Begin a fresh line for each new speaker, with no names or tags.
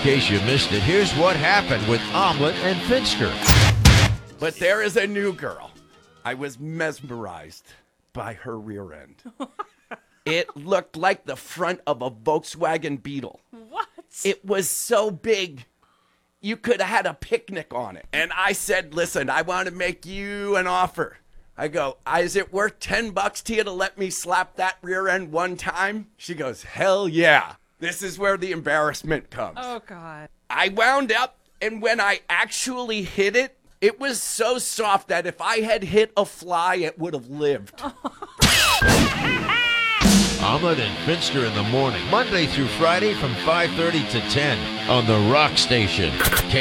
case you missed it, here's what happened with Omelet and Finster.
But there is a new girl. I was mesmerized by her rear end. It looked like the front of a Volkswagen Beetle.
What?
It was so big, you could have had a picnic on it. And I said, listen, I want to make you an offer. I go, is it worth $10 to you to let me slap that rear end one time? She goes, hell yeah. This is where the embarrassment comes.
Oh, God.
I wound up, and when I actually hit it, it was so soft that if I had hit a fly, it would have lived.
Omelet and Finster in the morning, Monday through Friday from 5:30 to 10 on the Rock Station.